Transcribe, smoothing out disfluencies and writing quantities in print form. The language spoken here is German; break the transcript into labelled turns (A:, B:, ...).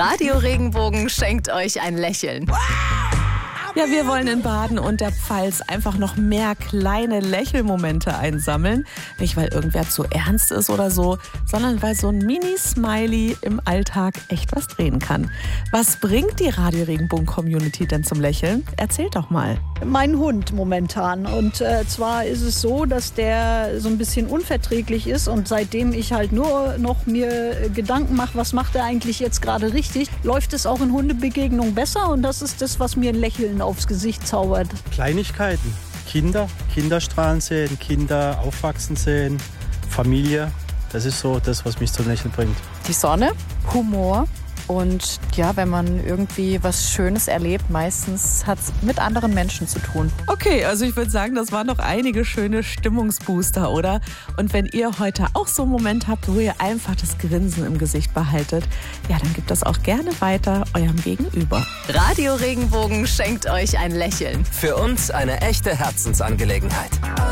A: Radio Regenbogen schenkt euch ein Lächeln.
B: Ja, wir wollen in Baden und der Pfalz einfach noch mehr kleine Lächelmomente einsammeln. Nicht, weil irgendwer zu ernst ist oder so, sondern weil so ein Mini-Smiley im Alltag echt was drehen kann. Was bringt die Radio Regenbogen-Community denn zum Lächeln? Erzählt doch mal.
C: Mein Hund momentan. Und zwar ist es so, dass der so ein bisschen unverträglich ist. Und seitdem ich halt nur noch mir Gedanken mache, was macht er eigentlich jetzt gerade richtig, läuft es auch in Hundebegegnungen besser. Und das ist das, was mir ein Lächeln aufs Gesicht zaubert.
D: Kleinigkeiten. Kinder strahlen sehen, Kinder aufwachsen sehen, Familie. Das ist so das, was mich zum Lächeln bringt.
E: Die Sonne, Humor und ja, wenn man irgendwie was Schönes erlebt, meistens hat es mit anderen Menschen zu tun.
B: Okay, also ich würde sagen, das waren noch einige schöne Stimmungsbooster, oder? Und wenn ihr heute auch so einen Moment habt, wo ihr einfach das Grinsen im Gesicht behaltet, ja, dann gebt das auch gerne weiter eurem Gegenüber.
A: Radio Regenbogen schenkt euch ein Lächeln.
F: Für uns eine echte Herzensangelegenheit.